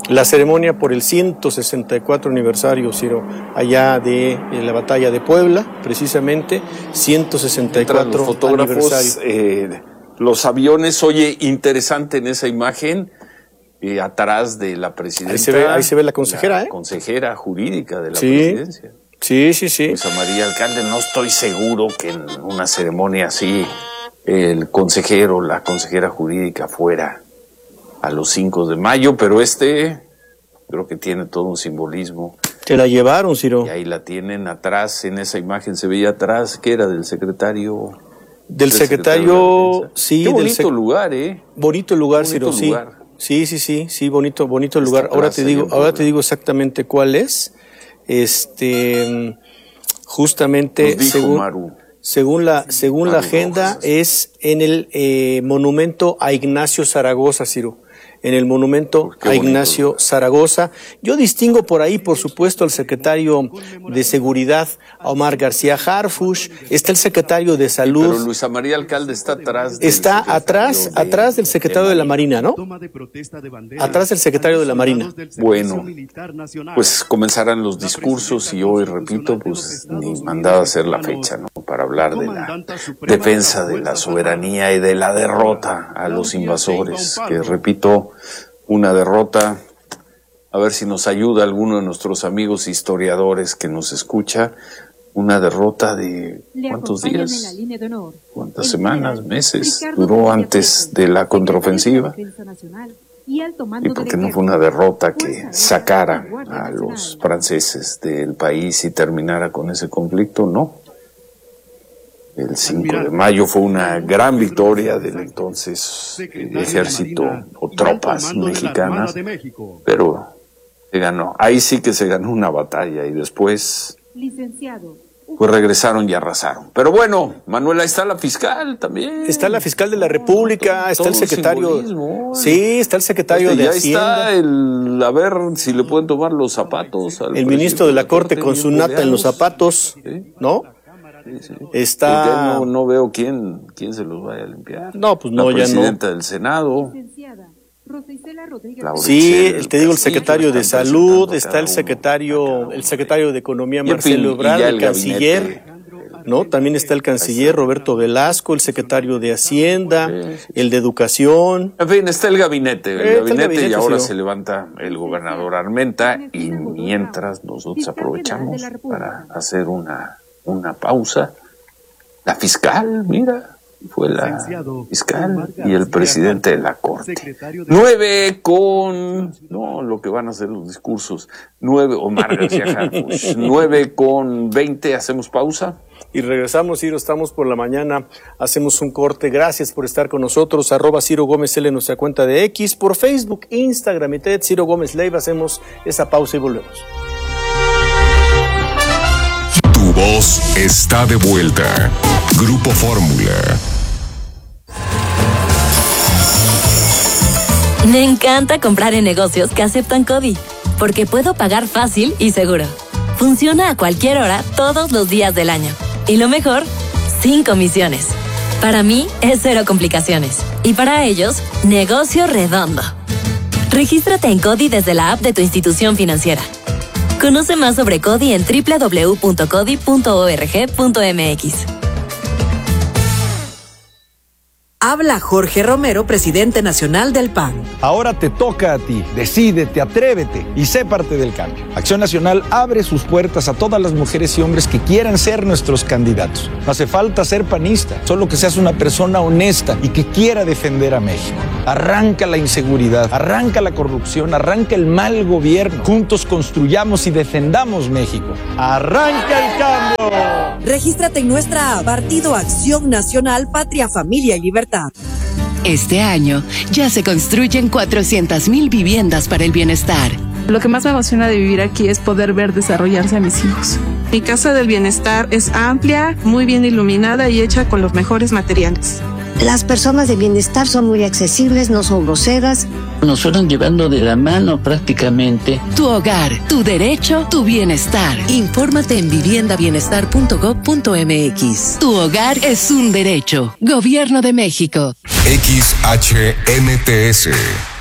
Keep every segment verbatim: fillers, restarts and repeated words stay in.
la ceremonia por el ciento sesenta y cuatro aniversario, Ciro, allá de, de la batalla de Puebla, precisamente, ciento sesenta y cuatro los fotógrafos, aniversario. Eh, los aviones, oye, interesante en esa imagen, eh, atrás de la presidenta. Ahí se ve, ahí se ve la consejera, la ¿eh? consejera jurídica de la sí, presidencia. Sí, sí, sí. Luisa María Alcalde, no estoy seguro que en una ceremonia así el consejero, la consejera jurídica fuera a los cinco de mayo, pero este creo que tiene todo un simbolismo. Te la llevaron, Ciro. Y ahí la tienen atrás, en esa imagen se veía atrás, que era del secretario... Del, del secretario, secretario sí. Qué bonito del lugar, ¿eh? Bonito lugar, Ciro, sí. Lugar. Sí, sí, sí, sí, bonito, bonito lugar. Ahora te digo, ahora te digo exactamente cuál es. Este, justamente, según, Maru. según la, según Maru la agenda, Rojas. Es en el eh, monumento a Ignacio Zaragoza, Ciro. En el monumento a Ignacio Zaragoza. Yo distingo por ahí, por supuesto, al secretario de Seguridad, Omar García Harfuch, está el secretario de Salud. Pero Luisa María Alcalde está atrás. Del está atrás, de, atrás del secretario de, de la Marina, ¿no? Atrás del secretario de la Marina. Bueno, pues comenzarán los discursos y hoy, repito, pues ni mandado a hacer la fecha, ¿no? Para hablar de la defensa de la soberanía y de la derrota a los invasores, que repito, una derrota. A ver si nos ayuda alguno de nuestros amigos historiadores que nos escucha. Una derrota de ¿cuántos días? ¿Cuántas semanas? ¿Meses? Duró antes de la contraofensiva. Y porque no fue una derrota que sacara a los franceses del país y terminara con ese conflicto, no. El cinco de mayo fue una gran victoria del entonces ejército o tropas mexicanas, pero se ganó. Ahí sí que se ganó una batalla y después pues regresaron y arrasaron. Pero bueno, Manuel, ahí está la fiscal también. Está la fiscal de la República, todo, está todo el secretario. Sí, está el secretario este, de Hacienda. Ahí está el, a ver si le pueden tomar los zapatos. Al el ministro de la Corte con su nata en los zapatos, ¿sí? ¿No? Sí, sí. Está... No, no veo quién, quién se los vaya a limpiar. No, pues no, la ya no. La presidenta del Senado. Sí, te digo, el secretario de Salud, está el secretario, el secretario de Economía, Marcelo Ebrard, el, el canciller, ¿no? También está el canciller Roberto Velasco, el secretario de Hacienda, el de Educación. En fin, está el gabinete, el, eh, gabinete, el gabinete, y ahora sí, se levanta el gobernador Armenta, y mientras nosotros aprovechamos para hacer una una pausa. La fiscal, mira, fue la fiscal y el presidente de la Corte. Nueve con, no, lo que van a ser los discursos. Nueve, Omar García Harfuch. Nueve con veinte, hacemos pausa. Y regresamos, Ciro, estamos por la mañana, hacemos un corte. Gracias por estar con nosotros. Arroba Ciro Gómez L en nuestra cuenta de X, por Facebook, Instagram y Ted, Ciro Gómez Leiva. Hacemos esa pausa y volvemos. Tu voz está de vuelta. Grupo Fórmula. Me encanta comprar en negocios que aceptan CODI, porque puedo pagar fácil y seguro. Funciona a cualquier hora, todos los días del año. Y lo mejor, sin comisiones. Para mí es cero complicaciones. Y para ellos, negocio redondo. Regístrate en CODI desde la app de tu institución financiera. Conoce más sobre CODI en doble u doble u doble u punto codi punto org punto m x. Habla Jorge Romero, presidente nacional del P A N. Ahora te toca a ti. Decídete, atrévete y sé parte del cambio. Acción Nacional abre sus puertas a todas las mujeres y hombres que quieran ser nuestros candidatos. No hace falta ser panista, solo que seas una persona honesta y que quiera defender a México. Arranca la inseguridad, arranca la corrupción, arranca el mal gobierno. Juntos construyamos y defendamos México. ¡Arranca el cambio! Regístrate en nuestra app, Partido Acción Nacional, Patria, Familia y Libertad. Este año ya se construyen cuatrocientas mil viviendas para el bienestar. Lo que más me emociona de vivir aquí es poder ver desarrollarse a mis hijos. Mi casa del bienestar es amplia, muy bien iluminada y hecha con los mejores materiales. Las personas de bienestar son muy accesibles, no son groseras. Nos fueron llevando de la mano prácticamente. Tu hogar, tu derecho, tu bienestar. Infórmate en vivienda bienestar punto gob punto m x. Tu hogar es un derecho. Gobierno de México. X H M T S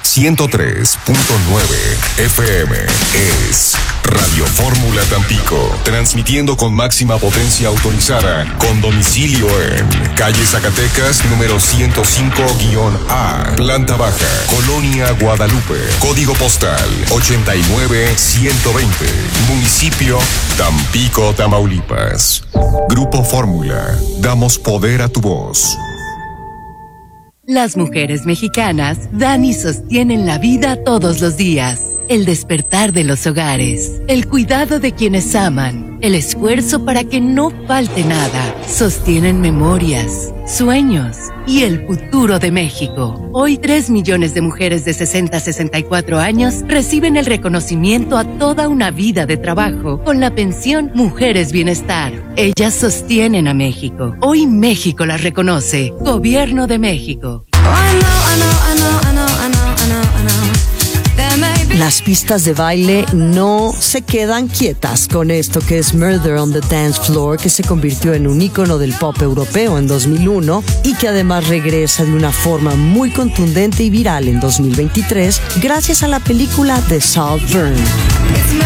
ciento tres punto nueve F M es Radio Fórmula Tampico, transmitiendo con máxima potencia autorizada, con domicilio en calle Zacatecas, número ciento cinco A, planta baja, Colonia Guadalupe, código postal ochenta y nueve ciento veinte, municipio Tampico, Tamaulipas. Grupo Fórmula, damos poder a tu voz. Las mujeres mexicanas dan y sostienen la vida todos los días. El despertar de los hogares, el cuidado de quienes aman, el esfuerzo para que no falte nada. Sostienen memorias, sueños y el futuro de México. Hoy, tres millones de mujeres de sesenta a sesenta y cuatro años reciben el reconocimiento a toda una vida de trabajo con la pensión Mujeres Bienestar. Ellas sostienen a México. Hoy México las reconoce. Gobierno de México. Las pistas de baile no se quedan quietas con esto que es Murder on the Dance Floor, que se convirtió en un ícono del pop europeo en dos mil uno y que además regresa de una forma muy contundente y viral en dos mil veintitrés gracias a la película de Saltburn.